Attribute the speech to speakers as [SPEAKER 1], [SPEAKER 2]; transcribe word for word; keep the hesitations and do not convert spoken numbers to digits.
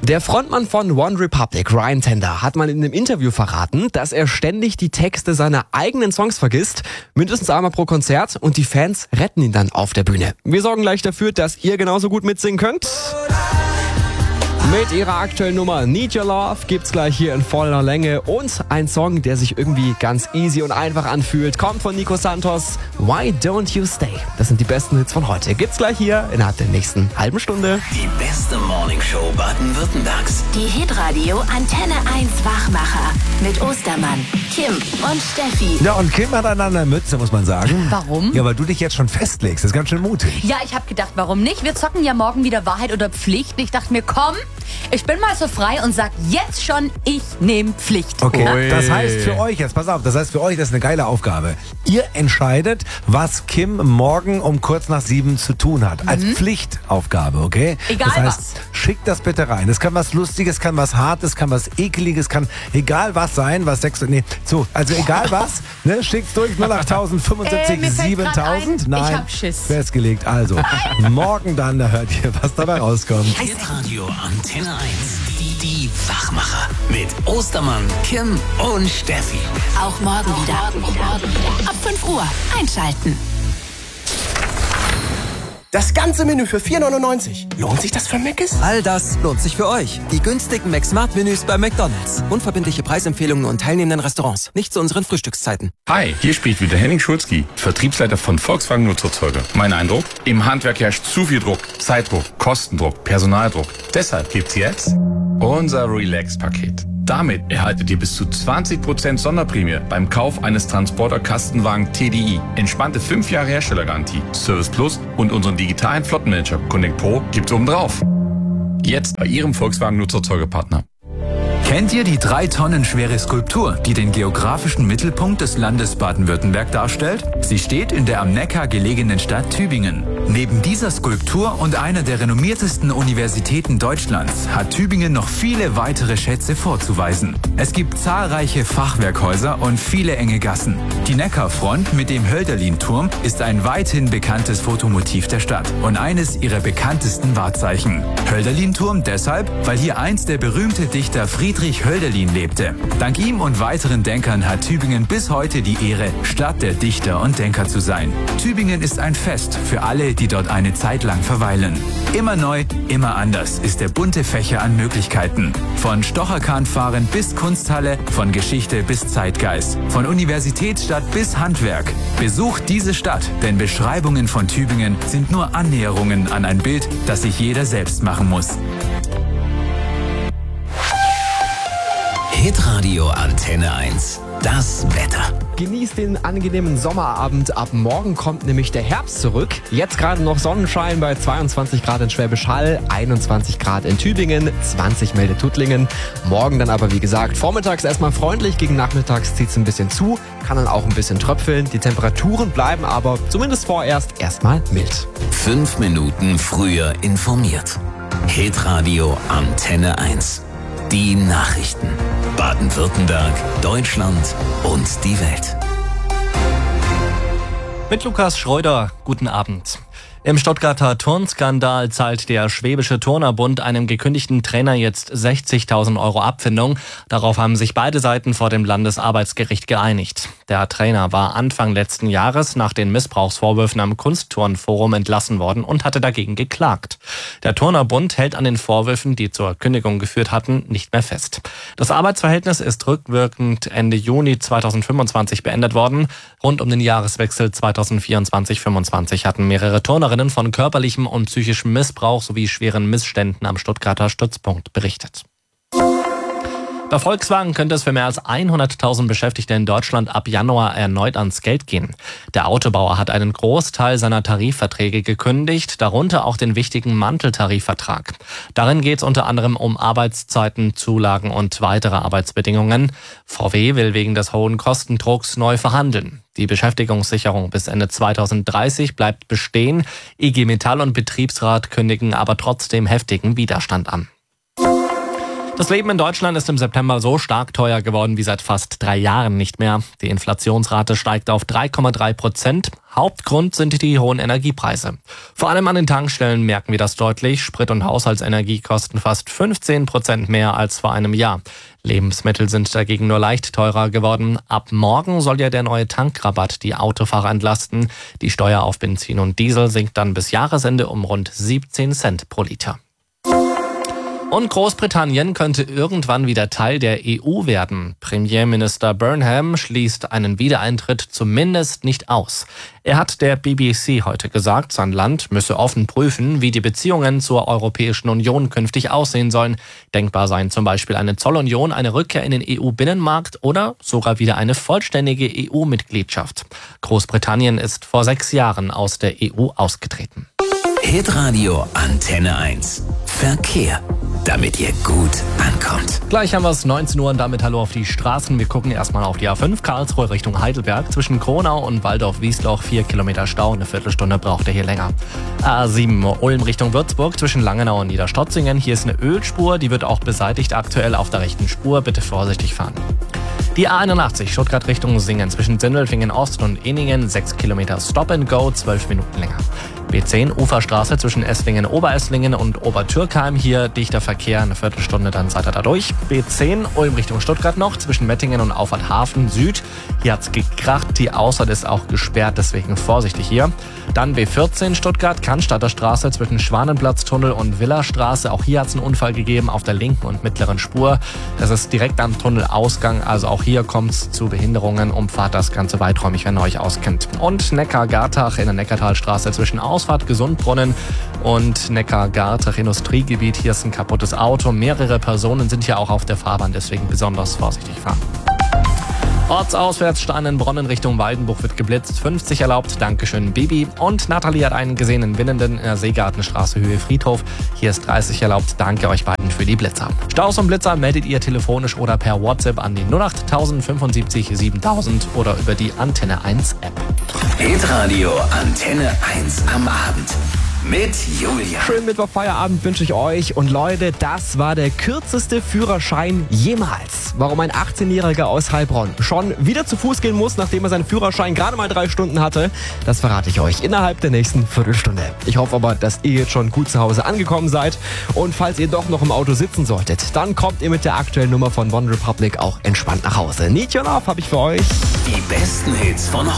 [SPEAKER 1] Der Frontmann von One Republic, Ryan Tedder, hat mal in einem Interview verraten, dass er ständig die Texte seiner eigenen Songs vergisst, mindestens einmal pro Konzert, und die Fans retten ihn dann auf der Bühne. Wir sorgen gleich dafür, dass ihr genauso gut mitsingen könnt. Mit ihrer aktuellen Nummer Need Your Love gibt's gleich hier in voller Länge und ein Song, der sich irgendwie ganz easy und einfach anfühlt, kommt von Nico Santos. Why Don't You Stay? Das sind die besten Hits von heute. Gibt's gleich hier innerhalb der nächsten halben Stunde.
[SPEAKER 2] Die beste Morningshow Baden-Württembergs.
[SPEAKER 3] Die Hitradio Antenne eins Wachmacher mit Ostermann, Kim und Steffi.
[SPEAKER 4] Ja, und Kim hat an einer Mütze, muss man sagen.
[SPEAKER 5] Warum?
[SPEAKER 4] Ja, weil du dich jetzt schon festlegst. Das ist ganz schön mutig.
[SPEAKER 5] Ja, ich habe gedacht, warum nicht? Wir zocken ja morgen wieder Wahrheit oder Pflicht. Ich dachte mir, komm, ich bin mal so frei und sag jetzt schon, ich nehme Pflicht.
[SPEAKER 4] Okay,
[SPEAKER 1] Ui.
[SPEAKER 4] das heißt für euch jetzt, pass auf, das heißt für euch, das ist eine geile Aufgabe. Ihr entscheidet, was Kim morgen um kurz nach sieben zu tun hat. Als Pflichtaufgabe, okay?
[SPEAKER 5] Egal
[SPEAKER 4] das heißt,
[SPEAKER 5] was.
[SPEAKER 4] schickt das bitte rein. Es kann was Lustiges, kann was Hartes, kann was Ekeliges, kann egal was sein, was Sex... Nee, so, also egal was, ne, schickt's durch null acht fünfundsiebzig
[SPEAKER 5] Äh, mir fällt grad
[SPEAKER 4] siebentausend.
[SPEAKER 5] ein,
[SPEAKER 4] Nein,
[SPEAKER 5] ich hab Schiss.
[SPEAKER 4] festgelegt. Also, morgen dann, da hört ihr, was dabei rauskommt.
[SPEAKER 2] Hitradio Antenne eins. Die, die Wachmacher. Mit Ostermann, Kim und Steffi.
[SPEAKER 3] Auch morgen wieder. Ab fünf Uhr einschalten.
[SPEAKER 6] Das ganze Menü für vier neunundneunzig. Lohnt sich das für Mc's?
[SPEAKER 7] All das lohnt sich für euch. Die günstigen McSmart-Menüs bei McDonald's. Unverbindliche Preisempfehlungen und teilnehmenden Restaurants. Nicht zu unseren Frühstückszeiten.
[SPEAKER 8] Hi, hier spricht wieder Henning Schulzki, Vertriebsleiter von Volkswagen Nutzerzeuger. Mein Eindruck? Im Handwerk herrscht zu viel Druck. Zeitdruck, Kostendruck, Personaldruck. Deshalb gibt's jetzt unser Relax-Paket. Damit erhaltet ihr bis zu zwanzig Prozent Sonderprämie beim Kauf eines Transporter-Kastenwagen T D I. Entspannte fünf Jahre Herstellergarantie, Service Plus und unseren digitalen Flottenmanager Connect Pro gibt's obendrauf. Jetzt bei Ihrem Volkswagen Nutzerzeugerpartner.
[SPEAKER 9] Kennt ihr die drei Tonnen schwere Skulptur, die den geografischen Mittelpunkt des Landes Baden-Württemberg darstellt? Sie steht in der am Neckar gelegenen Stadt Tübingen. Neben dieser Skulptur und einer der renommiertesten Universitäten Deutschlands hat Tübingen noch viele weitere Schätze vorzuweisen. Es gibt zahlreiche Fachwerkhäuser und viele enge Gassen. Die Neckarfront mit dem Hölderlin-Turm ist ein weithin bekanntes Fotomotiv der Stadt und eines ihrer bekanntesten Wahrzeichen. Hölderlin-Turm deshalb, weil hier einst der berühmte Dichter Friedrich Friedrich Hölderlin lebte. Dank ihm und weiteren Denkern hat Tübingen bis heute die Ehre, Stadt der Dichter und Denker zu sein. Tübingen ist ein Fest für alle, die dort eine Zeit lang verweilen. Immer neu, immer anders ist der bunte Fächer an Möglichkeiten. Von Stocherkahnfahren bis Kunsthalle, von Geschichte bis Zeitgeist, von Universitätsstadt bis Handwerk. Besucht diese Stadt, denn Beschreibungen von Tübingen sind nur Annäherungen an ein Bild, das sich jeder selbst machen muss.
[SPEAKER 2] Hitradio Antenne eins. Das Wetter.
[SPEAKER 1] Genießt den angenehmen Sommerabend. Ab morgen kommt nämlich der Herbst zurück. Jetzt gerade noch Sonnenschein bei zweiundzwanzig Grad in Schwäbisch Hall, einundzwanzig Grad in Tübingen, zwanzig meldet Tuttlingen. Morgen dann aber wie gesagt vormittags erstmal freundlich, gegen nachmittags zieht es ein bisschen zu, kann dann auch ein bisschen tröpfeln. Die Temperaturen bleiben aber zumindest vorerst erstmal mild.
[SPEAKER 2] Fünf Minuten früher informiert. Hitradio Antenne eins. Die Nachrichten. Baden-Württemberg, Deutschland und die Welt.
[SPEAKER 10] Mit Lukas Schreuder, guten Abend. Im Stuttgarter Turnskandal zahlt der Schwäbische Turnerbund einem gekündigten Trainer jetzt sechzigtausend Euro Abfindung. Darauf haben sich beide Seiten vor dem Landesarbeitsgericht geeinigt. Der Trainer war Anfang letzten Jahres nach den Missbrauchsvorwürfen am Kunstturnforum entlassen worden und hatte dagegen geklagt. Der Turnerbund hält an den Vorwürfen, die zur Kündigung geführt hatten, nicht mehr fest. Das Arbeitsverhältnis ist rückwirkend Ende Juni zweitausendfünfundzwanzig beendet worden. Rund um den Jahreswechsel zweitausendvierundzwanzig fünfundzwanzig hatten mehrere Turnerinnen von körperlichem und psychischem Missbrauch sowie schweren Missständen am Stuttgarter Stützpunkt berichtet. Bei Volkswagen könnte es für mehr als hunderttausend Beschäftigte in Deutschland ab Januar erneut ans Geld gehen. Der Autobauer hat einen Großteil seiner Tarifverträge gekündigt, darunter auch den wichtigen Manteltarifvertrag. Darin geht es unter anderem um Arbeitszeiten, Zulagen und weitere Arbeitsbedingungen. V W will wegen des hohen Kostendrucks neu verhandeln. Die Beschäftigungssicherung bis Ende zweitausenddreißig bleibt bestehen. I G Metall und Betriebsrat kündigen aber trotzdem heftigen Widerstand an. Das Leben in Deutschland ist im September so stark teuer geworden wie seit fast drei Jahren nicht mehr. Die Inflationsrate steigt auf drei Komma drei Prozent. Hauptgrund sind die hohen Energiepreise. Vor allem an den Tankstellen merken wir das deutlich. Sprit- und Haushaltsenergie kosten fast fünfzehn Prozent mehr als vor einem Jahr. Lebensmittel sind dagegen nur leicht teurer geworden. Ab morgen soll ja der neue Tankrabatt die Autofahrer entlasten. Die Steuer auf Benzin und Diesel sinkt dann bis Jahresende um rund siebzehn Cent pro Liter. Und Großbritannien könnte irgendwann wieder Teil der E U werden. Premierminister Burnham schließt einen Wiedereintritt zumindest nicht aus. Er hat der B B C heute gesagt, sein Land müsse offen prüfen, wie die Beziehungen zur Europäischen Union künftig aussehen sollen. Denkbar seien zum Beispiel eine Zollunion, eine Rückkehr in den E U-Binnenmarkt oder sogar wieder eine vollständige E U-Mitgliedschaft. Großbritannien ist vor sechs Jahren aus der E U ausgetreten.
[SPEAKER 2] Hitradio Antenne eins. Verkehr, damit ihr gut ankommt.
[SPEAKER 10] Gleich haben wir es neunzehn Uhr und damit hallo auf die Straßen. Wir gucken erstmal auf die A fünf Karlsruhe Richtung Heidelberg. Zwischen Kronau und Waldorf-Wiesloch vier Kilometer Stau. Eine Viertelstunde braucht ihr hier länger. A sieben Ulm Richtung Würzburg zwischen Langenau und Niederstotzingen. Hier ist eine Ölspur, die wird auch beseitigt aktuell auf der rechten Spur. Bitte vorsichtig fahren. Die A einundachtzig Stuttgart Richtung Singen zwischen Sindelfingen Ost und Ehningen. sechs Kilometer Stop and Go, zwölf Minuten länger. B zehn Uferstraße zwischen Esslingen, Oberesslingen und Obertürkheim. Hier dichter Verkehr, eine Viertelstunde, dann seid ihr da durch. B zehn Ulm Richtung Stuttgart noch, zwischen Mettingen und Auffahrt Hafen Süd. Hier hat's gekracht, die Ausfahrt ist auch gesperrt, deswegen vorsichtig hier. Dann B vierzehn Stuttgart, Cannstatter Straße zwischen Schwanenplatztunnel und Villastraße. Auch hier hat's einen Unfall gegeben auf der linken und mittleren Spur. Das ist direkt am Tunnelausgang, also auch hier kommt's zu Behinderungen. Umfahrt das Ganze weiträumig, wenn ihr euch auskennt. Und Neckar-Gartach in der Neckartalstraße zwischen Ausfahrt Gesundbrunnen und Neckar-Gartach Industriegebiet. Hier ist ein kaputtes Auto. Mehrere Personen sind hier auch auf der Fahrbahn, deswegen besonders vorsichtig fahren. Ortsauswärts Steinenbronnen Richtung Waldenbuch wird geblitzt. fünfzig erlaubt. Dankeschön, Baby. Und Nathalie hat einen gesehenen Winnenden in der Seegartenstraße Höhe Friedhof. Hier ist dreißig erlaubt. Danke euch beiden für die Blitzer. Staus und Blitzer meldet ihr telefonisch oder per WhatsApp an die null acht fünfundsiebzig siebentausend oder über die Antenne eins App.
[SPEAKER 2] Hitradio Antenne eins am Abend. Mit Julia.
[SPEAKER 1] Schönen Mittwoch-Feierabend wünsche ich euch. Und Leute, das war der kürzeste Führerschein jemals. Warum ein achtzehnjähriger aus Heilbronn schon wieder zu Fuß gehen muss, nachdem er seinen Führerschein gerade mal drei Stunden hatte, das verrate ich euch innerhalb der nächsten Viertelstunde. Ich hoffe aber, dass ihr jetzt schon gut zu Hause angekommen seid. Und falls ihr doch noch im Auto sitzen solltet, dann kommt ihr mit der aktuellen Nummer von One Republic auch entspannt nach Hause. Need Your Love habe ich für euch.
[SPEAKER 2] Die besten Hits von